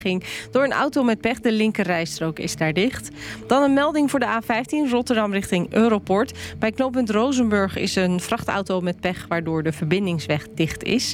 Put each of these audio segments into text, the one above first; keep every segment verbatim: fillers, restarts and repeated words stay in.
Door een auto met pech, de linkerrijstrook is daar dicht. Dan een melding voor de A vijftien, Rotterdam richting Europort. Bij knooppunt Rozenburg is een vrachtauto met pech, waardoor de verbindingsweg dicht is.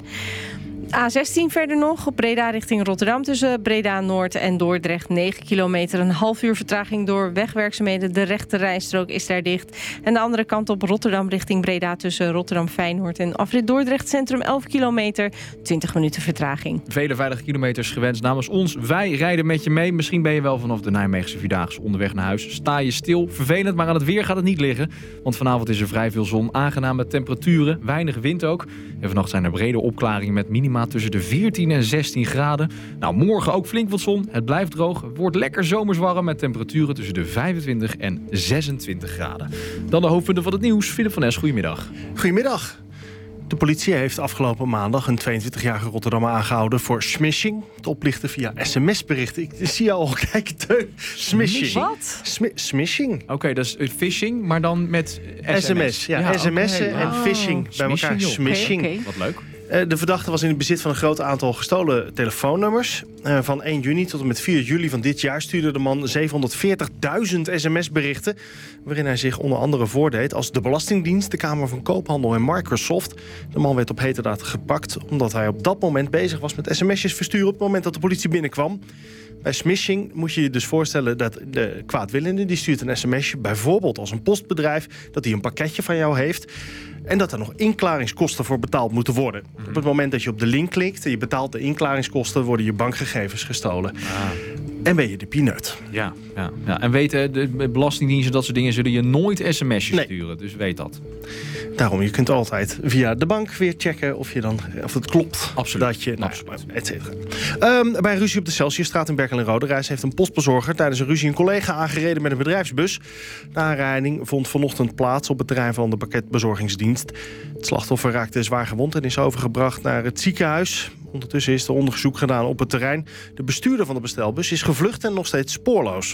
A zestien verder nog, op Breda richting Rotterdam tussen Breda Noord en Dordrecht. negen kilometer, een half uur vertraging door wegwerkzaamheden. De rechte rijstrook is daar dicht. En de andere kant op Rotterdam richting Breda tussen Rotterdam Feyenoord en afrit Dordrecht Centrum. elf kilometer, twintig minuten vertraging. Vele veilige kilometers gewenst namens ons. Wij rijden met je mee. Misschien ben je wel vanaf de Nijmeegse Vierdaagse onderweg naar huis. Sta je stil, vervelend, maar aan het weer gaat het niet liggen. Want vanavond is er vrij veel zon, aangename temperaturen, weinig wind ook. En vannacht zijn er brede opklaringen met minima tussen de veertien en zestien graden. Nou, morgen ook flink wat zon. Het blijft droog. Het wordt lekker zomers warm met temperaturen tussen de vijfentwintig en zesentwintig graden. Dan de hoofdpunten van het nieuws. Philip van Es, goedemiddag. Goedemiddag. De politie heeft afgelopen maandag een tweeëntwintigjarige Rotterdammer aangehouden voor smishing. Het oplichten via sms-berichten. Ik zie jou al kijken, Teun. Smishing. Wat? Smi- smishing. Oké, okay, dat is phishing, maar dan met sms. sms, ja. ja sms'en okay. en oh. phishing bij elkaar. Smishing. Okay, okay. Wat leuk. De verdachte was in het bezit van een groot aantal gestolen telefoonnummers. Van één juni tot en met vier juli van dit jaar stuurde de man zevenhonderdveertigduizend sms-berichten... waarin hij zich onder andere voordeed als de Belastingdienst, de Kamer van Koophandel en Microsoft. De man werd op heterdaad gepakt omdat hij op dat moment bezig was met sms'jes versturen... op het moment dat de politie binnenkwam. Bij smishing moet je je dus voorstellen dat de kwaadwillende... die stuurt een sms'je, bijvoorbeeld als een postbedrijf... dat hij een pakketje van jou heeft... en dat er nog inklaringskosten voor betaald moeten worden. Mm-hmm. Op het moment dat je op de link klikt en je betaalt de inklaringskosten... worden je bankgegevens gestolen. Ah. En ben je de pineut. Ja, ja, ja. En weten de belastingdiensten dat soort dingen... zullen je nooit sms'jes nee. sturen, dus weet dat. Daarom, je kunt altijd via de bank weer checken of, je dan, of het klopt. Absoluut. Dat je, nou, Absoluut. et cetera. Um, bij een ruzie op de Celsiusstraat in Berkel en Roderijs... heeft een postbezorger tijdens een ruzie een collega aangereden met een bedrijfsbus. De aanrijding vond vanochtend plaats op het terrein van de pakketbezorgingsdienst. Het slachtoffer raakte zwaar gewond en is overgebracht naar het ziekenhuis. Ondertussen is er onderzoek gedaan op het terrein. De bestuurder van de bestelbus is gevlucht en nog steeds spoorloos.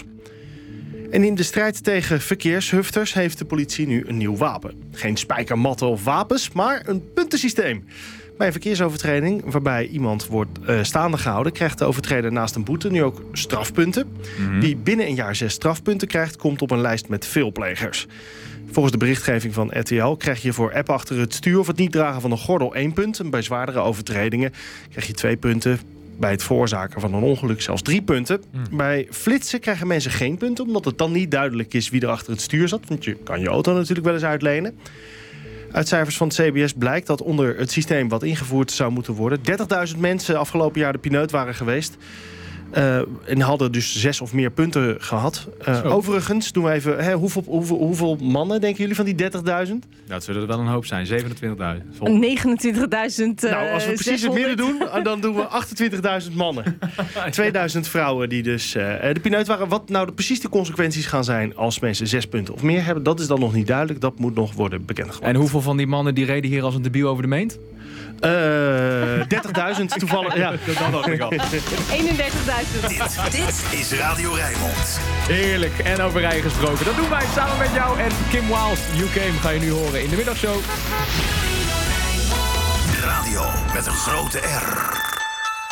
En in de strijd tegen verkeershufters heeft de politie nu een nieuw wapen. Geen spijkermatten of wapens, maar een puntensysteem. Bij een verkeersovertreding waarbij iemand wordt uh, staande gehouden... krijgt de overtreder naast een boete nu ook strafpunten. Mm-hmm. Wie binnen een jaar zes strafpunten krijgt... komt op een lijst met veelplegers. Volgens de berichtgeving van R T L krijg je voor app achter het stuur... of het niet dragen van een gordel één punt. En bij zwaardere overtredingen krijg je twee punten... bij het veroorzaken van een ongeluk zelfs drie punten. Mm. Bij flitsen krijgen mensen geen punten... omdat het dan niet duidelijk is wie er achter het stuur zat. Want je kan je auto natuurlijk wel eens uitlenen. Uit cijfers van het C B S blijkt dat onder het systeem wat ingevoerd zou moeten worden... dertigduizend mensen afgelopen jaar de pineut waren geweest... Uh, en hadden dus zes of meer punten gehad. Uh, overigens, doen we even... Hè, hoeveel, hoeveel, hoeveel mannen denken jullie van die dertigduizend? Nou, het zullen er wel een hoop zijn. zevenentwintigduizend. negenentwintigduizend. Uh, nou, als we precies zeshonderd het midden doen, dan doen we achtentwintigduizend mannen. tweeduizend vrouwen die dus uh, de pineut waren. Wat nou de, precies de consequenties gaan zijn als mensen zes punten of meer hebben... dat is dan nog niet duidelijk. Dat moet nog worden bekendgemaakt. En hoeveel van die mannen die reden hier als een debiel over de meent? Uh, dertigduizend toevallig. Ja, dat had ik al. eenendertigduizend. Dit, dit is Radio Rijnmond. Heerlijk. En over rijden gesproken. Dat doen wij samen met jou en Kim Wild. You Came ga je nu horen in de middagshow. Radio met een grote R.